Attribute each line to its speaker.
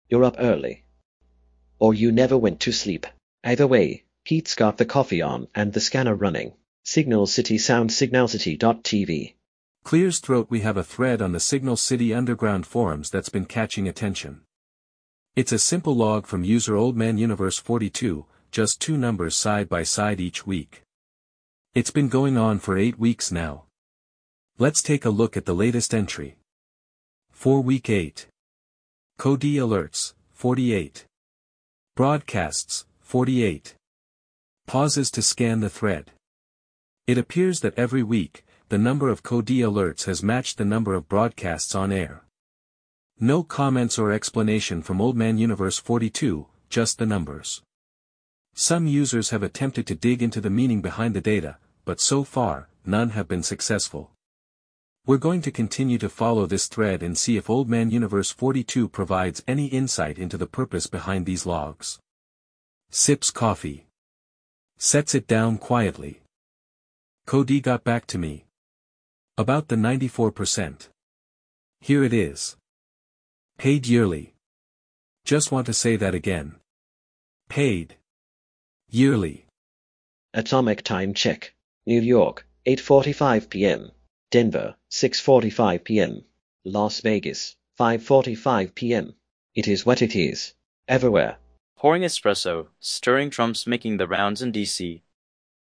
Speaker 1: You're up early. Or you never went to sleep. Either way, Pete's got the coffee on and the scanner running. Signal City Sound signalcity.tv.
Speaker 2: Clear's throat. We have a thread on the Signal City Underground forums that's been catching attention. It's a simple log from user OldManUniverse42, just 2 numbers side by side each week. It's been going on for 8 weeks now. Let's take a look at the latest entry. For week 8. Cody alerts, 48. Broadcasts, 48. Pauses to scan the thread. It appears that every week, the number of Cody alerts has matched the number of broadcasts on air. No comments or explanation from OldManUniverse42, just the numbers. Some users have attempted to dig into the meaning behind the data, but so far, none have been successful. We're going to continue to follow this thread and see if OldManUniverse42 provides any insight into the purpose behind these logs. Sips coffee. Sets it down quietly. Cody got back to me. About the 94%. Here it is. Paid yearly. Just want to say that again. Paid. Yearly.
Speaker 1: Atomic time check. New York, 8:45 p.m. Denver, 6:45 p.m. Las Vegas, 5:45 p.m. It is what it is. Everywhere.
Speaker 3: Pouring espresso, stirring drums making the rounds in DC.